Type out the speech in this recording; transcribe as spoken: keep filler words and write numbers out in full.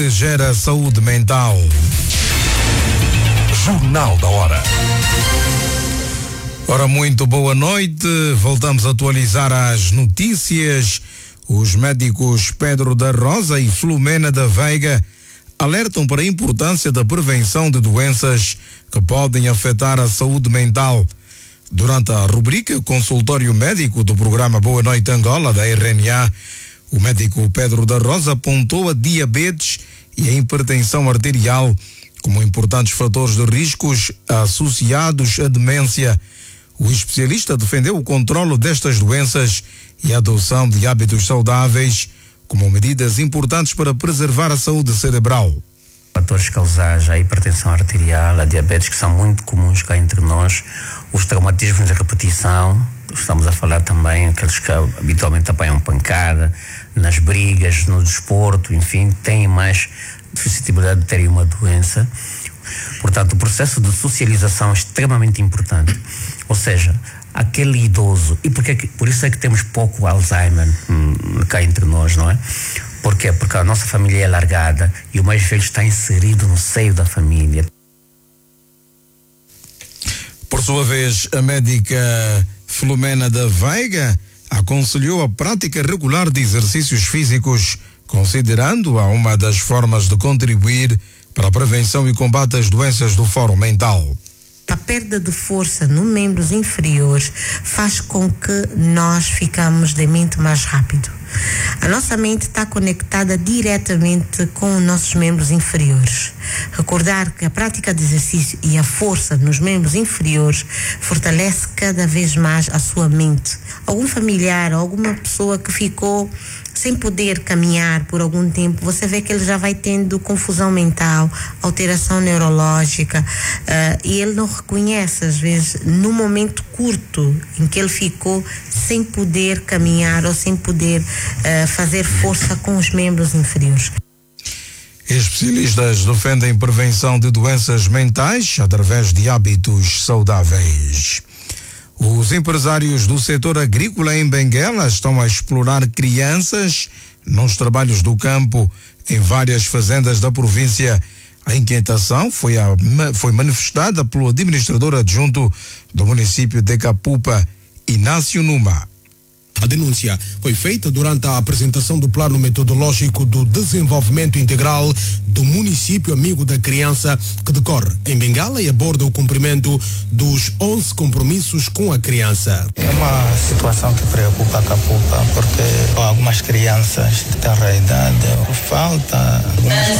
Gera saúde mental. Jornal da Hora. Ora, muito boa noite. Voltamos a atualizar as notícias. Os médicos Pedro da Rosa e Filomena da Veiga alertam para a importância da prevenção de doenças que podem afetar a saúde mental. Durante a rubrica Consultório Médico do programa Boa Noite Angola, da R N A, o médico Pedro da Rosa apontou a diabetes e a hipertensão arterial como importantes fatores de riscos associados à demência. O especialista defendeu o controle destas doenças e a adoção de hábitos saudáveis como medidas importantes para preservar a saúde cerebral. Fatores causais, a hipertensão arterial, a diabetes, que são muito comuns cá entre nós, os traumatismos de repetição, estamos a falar também aqueles que habitualmente apanham pancada, nas brigas, no desporto, enfim, têm mais suscetibilidade de terem uma doença. Portanto, o processo de socialização é extremamente importante. Ou seja, aquele idoso, e porque, por isso é que temos pouco Alzheimer hum, cá entre nós, não é? Por quê? Porque a nossa família é alargada e o mais velho está inserido no seio da família. Por sua vez, a médica Filomena da Veiga aconselhou a prática regular de exercícios físicos, considerando-a uma das formas de contribuir para a prevenção e combate às doenças do fórum mental. A perda de força nos membros inferiores faz com que nós ficamos de mente mais rápido. A nossa mente está conectada diretamente com os nossos membros inferiores. Recordar que a prática de exercício e a força nos membros inferiores fortalece cada vez mais a sua mente. Algum familiar, alguma pessoa que ficou sem poder caminhar por algum tempo, você vê que ele já vai tendo confusão mental, alteração neurológica, uh, e ele não reconhece, às vezes, no momento curto em que ele ficou sem poder caminhar ou sem poder uh, fazer força com os membros inferiores. Especialistas defendem prevenção de doenças mentais através de hábitos saudáveis. Os empresários do setor agrícola em Benguela estão a explorar crianças nos trabalhos do campo em várias fazendas da província. A inquietação foi, a, foi manifestada pelo administrador adjunto do município de Capupa, Inácio Numa. A denúncia foi feita durante a apresentação do Plano Metodológico do Desenvolvimento Integral do Município Amigo da Criança, que decorre em Bengala e aborda o cumprimento dos onze compromissos com a criança. É uma situação que preocupa a Capupa, porque algumas crianças de tenra idade, por falta de algumas